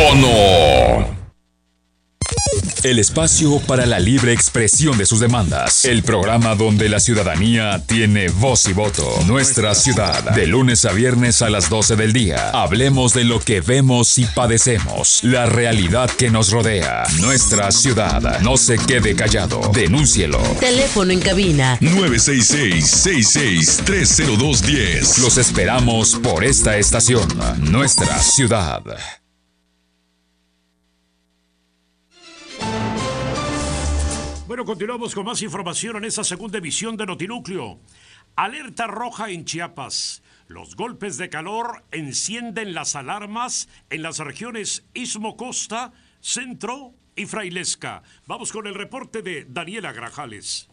Tono. El espacio para la libre expresión de sus demandas. El programa donde la ciudadanía tiene voz y voto. Nuestra ciudad. De lunes a viernes a las 12 del día. Hablemos de lo que vemos y padecemos. La realidad que nos rodea. Nuestra ciudad. No se quede callado. Denúncielo. Teléfono en cabina 966-66-30210. Los esperamos por esta estación. Nuestra ciudad. Bueno, continuamos con más información en esta segunda edición de Notinúcleo. Alerta roja en Chiapas. Los golpes de calor encienden las alarmas en las regiones Istmo Costa, Centro y Frailesca. Vamos con el reporte de Daniela Grajales.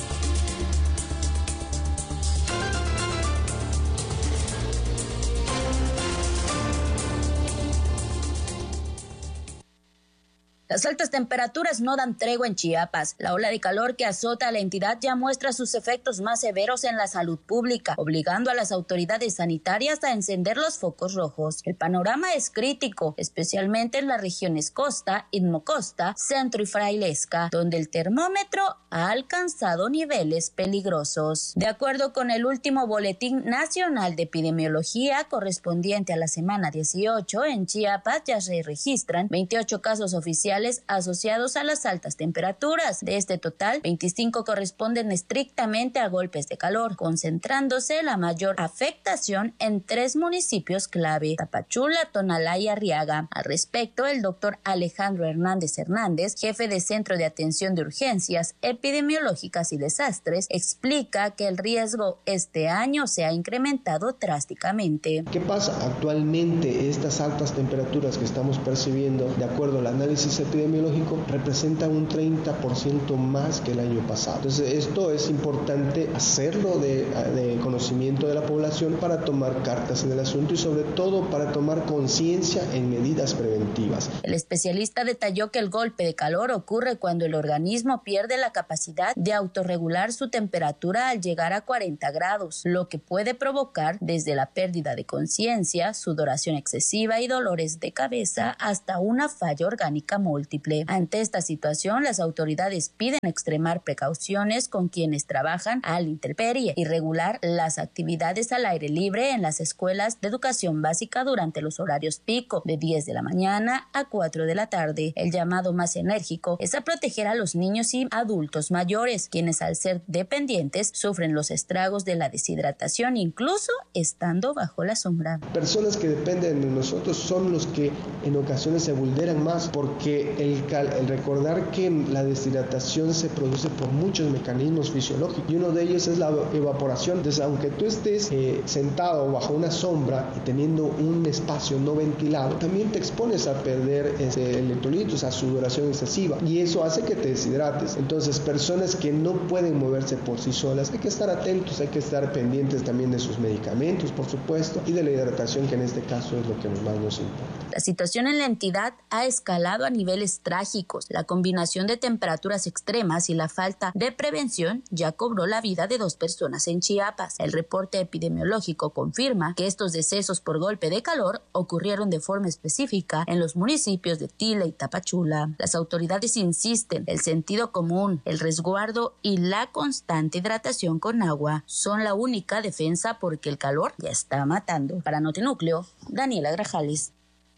Las altas temperaturas no dan tregua en Chiapas. La ola de calor que azota a la entidad ya muestra sus efectos más severos en la salud pública, obligando a las autoridades sanitarias a encender los focos rojos. El panorama es crítico, especialmente en las regiones Costa, Istmo Costa, Centro y Frailesca, donde el termómetro ha alcanzado niveles peligrosos. De acuerdo con el último Boletín Nacional de Epidemiología correspondiente a la semana 18, en Chiapas ya se registran 28 casos oficiales asociados a las altas temperaturas. De este total, 25 corresponden estrictamente a golpes de calor, concentrándose la mayor afectación en 3 municipios clave: Tapachula, Tonalá y Arriaga. Al respecto, el doctor Alejandro Hernández, jefe de Centro de Atención de Urgencias Epidemiológicas y Desastres, explica que el riesgo este año se ha incrementado drásticamente. ¿Qué pasa? Actualmente estas altas temperaturas que estamos percibiendo, de acuerdo al análisis epidemiológico, representa un 30% más que el año pasado. Entonces esto es importante hacerlo de conocimiento de la población para tomar cartas en el asunto y sobre todo para tomar conciencia en medidas preventivas. El especialista detalló que el golpe de calor ocurre cuando el organismo pierde la capacidad de autorregular su temperatura al llegar a 40 grados, lo que puede provocar desde la pérdida de conciencia, sudoración excesiva y dolores de cabeza hasta una falla orgánica múltiple. Ante esta situación, las autoridades piden extremar precauciones con quienes trabajan a la intemperie y regular las actividades al aire libre en las escuelas de educación básica durante los horarios pico, de 10 de la mañana a 4 de la tarde. El llamado más enérgico es a proteger a los niños y adultos mayores, quienes al ser dependientes sufren los estragos de la deshidratación, incluso estando bajo la sombra. Personas que dependen de nosotros son los que en ocasiones se vulneran más, porque el recordar que la deshidratación se produce por muchos mecanismos fisiológicos y uno de ellos es la evaporación. Entonces, aunque tú estés sentado bajo una sombra y teniendo un espacio no ventilado, también te expones a perder electrolitos, a sudoración excesiva, y eso hace que te deshidrates. Entonces, personas que no pueden moverse por sí solas, hay que estar atentos, hay que estar pendientes también de sus medicamentos, por supuesto, y de la hidratación, que en este caso es lo que más nos importa. La situación en la entidad ha escalado a niveles trágicos. La combinación de temperaturas extremas y la falta de prevención ya cobró la vida de 2 personas en Chiapas. El reporte epidemiológico confirma que estos decesos por golpe de calor ocurrieron de forma específica en los municipios de Tila y Tapachula. Las autoridades insisten, el sentido común, el resguardo y la constante hidratación con agua son la única defensa, porque el calor ya está matando. Para Notinúcleo, Daniela Grajales.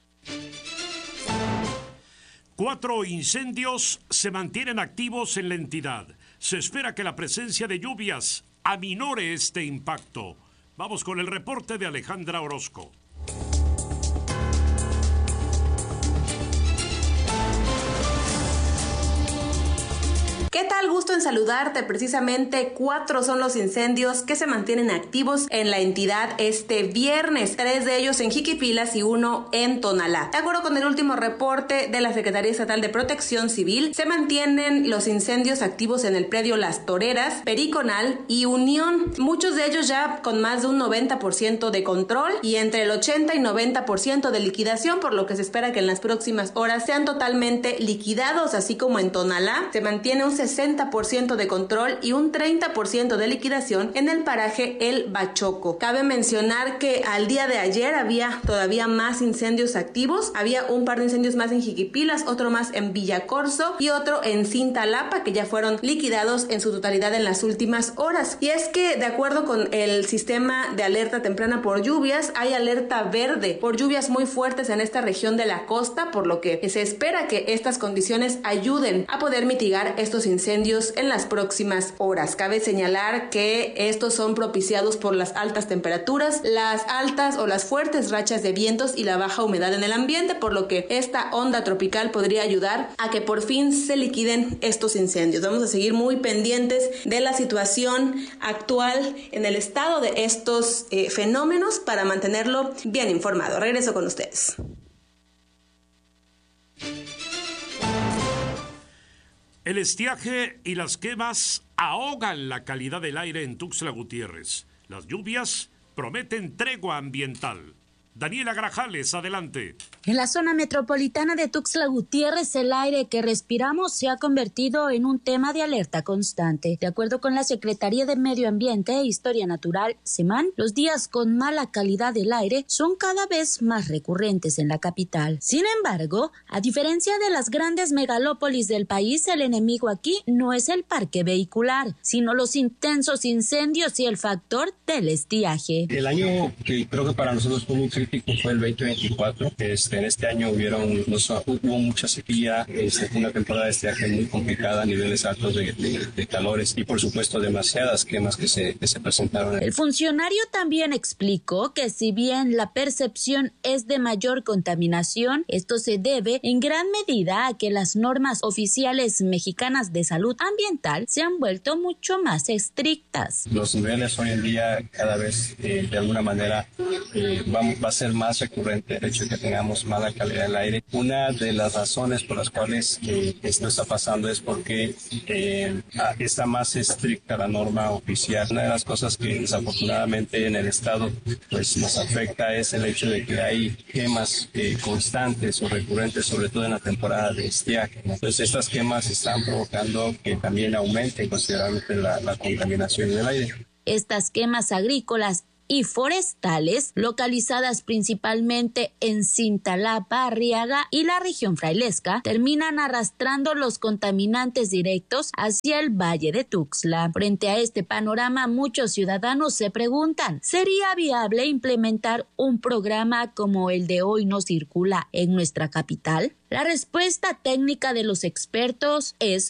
4 incendios se mantienen activos en la entidad. Se espera que la presencia de lluvias aminore este impacto. Vamos con el reporte de Alejandra Orozco. ¿Qué tal? Gusto en saludarte. Precisamente 4 son los incendios que se mantienen activos en la entidad este viernes. 3 de ellos en Jiquipilas y 1 en Tonalá. De acuerdo con el último reporte de la Secretaría Estatal de Protección Civil, se mantienen los incendios activos en el predio Las Toreras, Periconal y Unión. Muchos de ellos ya con más de un 90% de control y entre el 80 y 90% de liquidación, por lo que se espera que en las próximas horas sean totalmente liquidados. Así como en Tonalá se mantiene un 60% 70% de control y un 30% de liquidación en el paraje El Bachoco. Cabe mencionar que al día de ayer había todavía más incendios activos. Había un par de incendios más en Jiquipilas, otro más en Villacorso y otro en Cintalapa, que ya fueron liquidados en su totalidad en las últimas horas. Y es que, de acuerdo con el sistema de alerta temprana por lluvias, hay alerta verde por lluvias muy fuertes en esta región de la costa, por lo que se espera que estas condiciones ayuden a poder mitigar estos incendios en las próximas horas. Cabe señalar que estos son propiciados por las altas temperaturas, las altas o las fuertes rachas de vientos y la baja humedad en el ambiente, por lo que esta onda tropical podría ayudar a que por fin se liquiden estos incendios. Vamos a seguir muy pendientes de la situación actual en el estado de estos fenómenos para mantenerlo bien informado. Regreso con ustedes. El estiaje y las quemas ahogan la calidad del aire en Tuxtla Gutiérrez. Las lluvias prometen tregua ambiental. Daniela Grajales, adelante. En la zona metropolitana de Tuxtla Gutiérrez, el aire que respiramos se ha convertido en un tema de alerta constante. De acuerdo con la Secretaría de Medio Ambiente e Historia Natural, SEMAN, los días con mala calidad del aire son cada vez más recurrentes en la capital. Sin embargo, a diferencia de las grandes megalópolis del país, el enemigo aquí no es el parque vehicular, sino los intensos incendios y el factor del estiaje. El año que creo que para nosotros fue muy crítico fue el 2024. En este año hubo mucha sequía, una temporada de estiaje muy complicada, niveles altos de calores y por supuesto demasiadas quemas que se presentaron. El funcionario también explicó que si bien la percepción es de mayor contaminación, esto se debe en gran medida a que las normas oficiales mexicanas de salud ambiental se han vuelto mucho más estrictas. Los niveles hoy en día cada vez de alguna manera va a ser más recurrente el hecho de que tengamos mala calidad del aire. Una de las razones por las cuales esto está pasando es porque está más estricta la norma oficial. Una de las cosas que desafortunadamente en el estado pues nos afecta es el hecho de que hay quemas constantes o recurrentes, sobre todo en la temporada de estiaje. Entonces estas quemas están provocando que también aumente considerablemente la contaminación del aire. Estas quemas agrícolas y forestales, localizadas principalmente en Cintalapa, Arriaga y la región frailesca, terminan arrastrando los contaminantes directos hacia el Valle de Tuxtla. Frente a este panorama, muchos ciudadanos se preguntan, ¿sería viable implementar un programa como el de Hoy No Circula en nuestra capital? La respuesta técnica de los expertos es